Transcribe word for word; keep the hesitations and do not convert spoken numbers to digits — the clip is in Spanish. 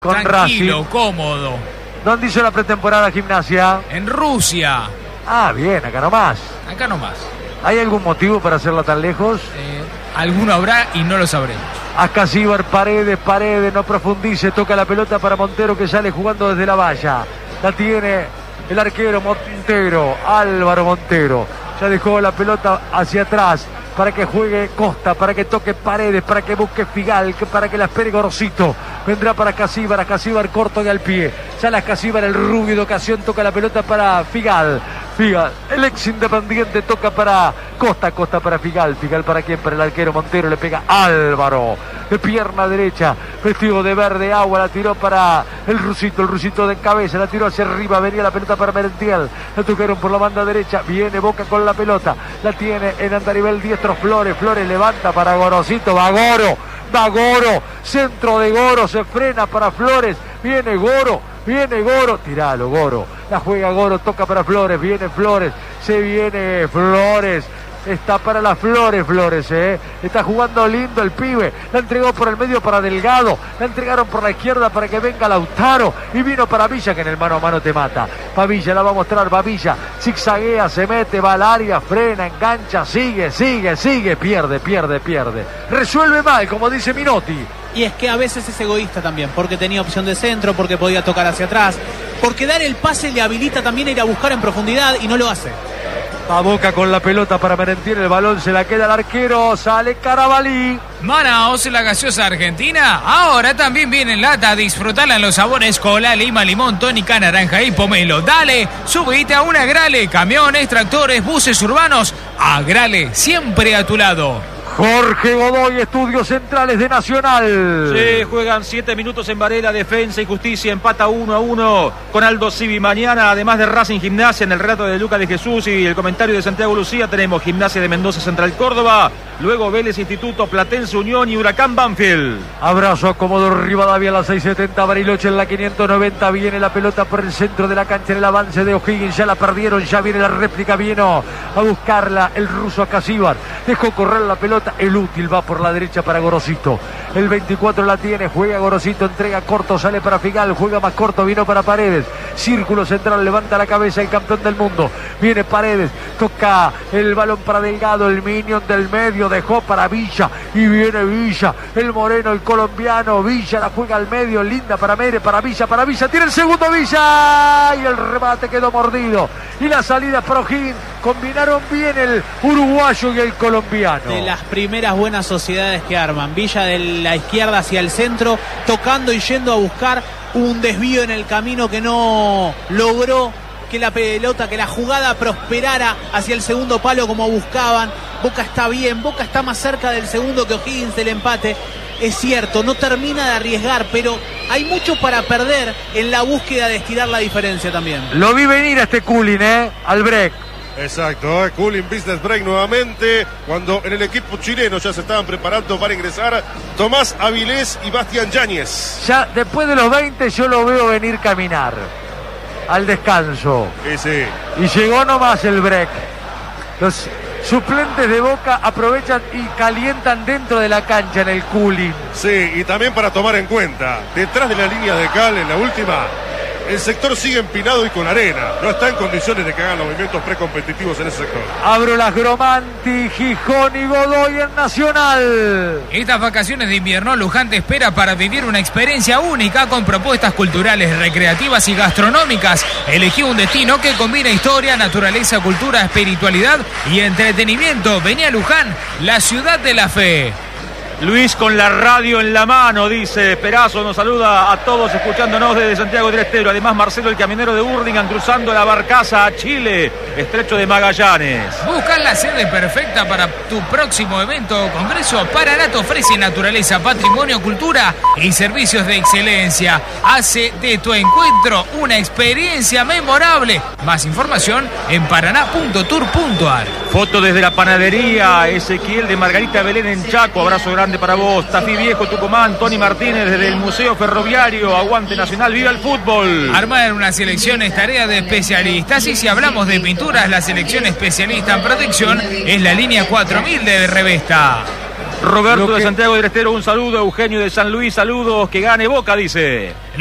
Con Tranquilo, Racing. cómodo. ¿Dónde hizo la pretemporada Gimnasia? En Rusia. Ah, bien, acá nomás. Acá nomás. ¿Hay algún motivo para hacerla tan lejos? Eh, alguno habrá y no lo sabremos. Ascasíbar, Paredes, Paredes, no profundice, toca la pelota para Montero que sale jugando desde la valla. La tiene el arquero Montero, Álvaro Montero. Ya dejó la pelota hacia atrás para que juegue Costa, para que toque Paredes, para que busque Figal, que para que la espere Gorosito. Vendrá para Ascasíbar, Ascasíbar corto y al pie. Sale Ascasíbar, el rubio de ocasión, toca la pelota para Figal. Figal, el ex Independiente toca para Costa, Costa para Figal. Figal para quién, para el arquero Montero, le pega Álvaro. De pierna derecha, vestido de verde agua, la tiró para el Rusito, el Rusito de cabeza, la tiró hacia arriba, venía la pelota para Merentiel. La tocaron por la banda derecha, viene Boca con la pelota, la tiene en andarivel diestro Flores, Flores levanta para Gorosito, va Goro, va Goro, centro de Goro, se frena para Flores, viene Goro, viene Goro, tiralo Goro, la juega Goro, toca para Flores, viene Flores, se viene Flores. Está para las Flores, Flores, ¿eh? Está jugando lindo el pibe. La entregó por el medio para Delgado. La entregaron por la izquierda para que venga Lautaro. Y vino para Villa, que en el mano a mano te mata. Pavilla la va a mostrar, Pavilla. Zigzaguea, se mete, va al área, frena, engancha, sigue, sigue, sigue. Pierde, pierde, pierde. Resuelve mal, como dice Minotti. Y es que a veces es egoísta también, porque tenía opción de centro, porque podía tocar hacia atrás, porque dar el pase le habilita también a ir a buscar en profundidad y no lo hace. A Boca con la pelota para Merentiel, el balón se la queda al arquero, sale Carabalí. Manaos, la gaseosa argentina. Ahora también viene en lata. Disfrutala en los sabores cola, lima, limón, tónica, naranja y pomelo. Dale, subite a una Agrale. Camiones, tractores, buses urbanos. Agrale, siempre a tu lado. Jorge Godoy, Estudios Centrales de Nacional. Sí, juegan siete minutos en Varela, Defensa y Justicia, empata uno a uno con Aldo Civi. Mañana, además de Racing Gimnasia, en el relato de Lucas de Jesús y el comentario de Santiago Lucía, tenemos Gimnasia de Mendoza, Central Córdoba, luego Vélez Instituto, Platense Unión y Huracán Banfield. Abrazo a Comodoro Rivadavia a las seis setenta, Bariloche en la quinientos noventa, viene la pelota por el centro de la cancha en el avance de O'Higgins, ya la perdieron, ya viene la réplica, vino a buscarla el ruso Ascasíbar, dejó correr la pelota. El útil va por la derecha para Gorosito. El veinticuatro la tiene, juega Gorosito, entrega corto, sale para Figal, juega más corto, vino para Paredes. Círculo central, levanta la cabeza el campeón del mundo. Viene Paredes, toca el balón para Delgado, el minion del medio, dejó para Villa. Y viene Villa, el moreno, el colombiano. Villa la juega al medio, linda para Mere, para Villa, para Villa. Tiene el segundo Villa. Y el remate quedó mordido. Y la salida para O'Higgins. Combinaron bien el uruguayo y el colombiano. De las primeras buenas sociedades que arman. Villa de la izquierda hacia el centro, tocando y yendo a buscar un desvío en el camino que no logró que la pelota, que la jugada prosperara hacia el segundo palo como buscaban. Boca está bien, Boca está más cerca del segundo que O'Higgins del empate. Es cierto, no termina de arriesgar, pero hay mucho para perder en la búsqueda de estirar la diferencia también. Lo vi venir a este Culin, ¿eh? Al break. Exacto, eh, Culin Business Break nuevamente, cuando en el equipo chileno ya se estaban preparando para ingresar Tomás Avilés y Bastián Yáñez. Ya después de los veinte yo lo veo venir caminar al descanso. Sí, sí. Y llegó nomás el break. Los suplentes de Boca aprovechan y calientan dentro de la cancha en el Culin. Sí, y también para tomar en cuenta, detrás de la línea de cal en la última, el sector sigue empinado y con arena. No está en condiciones de que hagan los movimientos precompetitivos en ese sector. Abro las Gromanti, Gijón y Godoy en Nacional. Estas vacaciones de invierno, Luján te espera para vivir una experiencia única con propuestas culturales, recreativas y gastronómicas. Elegí un destino que combina historia, naturaleza, cultura, espiritualidad y entretenimiento. Vení a Luján, la ciudad de la fe. Luis con la radio en la mano, dice Perazo, nos saluda a todos escuchándonos desde Santiago del Estero. Además Marcelo, el camionero de Hurlingham, cruzando la barcaza a Chile, estrecho de Magallanes. Buscas la sede perfecta para tu próximo evento o congreso. Paraná te ofrece naturaleza, patrimonio, cultura y servicios de excelencia. Hace de tu encuentro una experiencia memorable. Más información en paraná punto tour punto ar. Foto desde la panadería Ezequiel de Margarita Belén en Chaco, abrazo grande para vos. Tafí Viejo, Tucumán, Tony Martínez desde el Museo Ferroviario, aguante Nacional, viva el fútbol. Armar una selección es tarea de especialistas y si hablamos de pinturas, la selección especialista en protección es la línea cuatro mil de Revesta. Roberto Lo de que- Santiago del Estero, un saludo. Eugenio de San Luis, saludos. Que gane Boca, dice.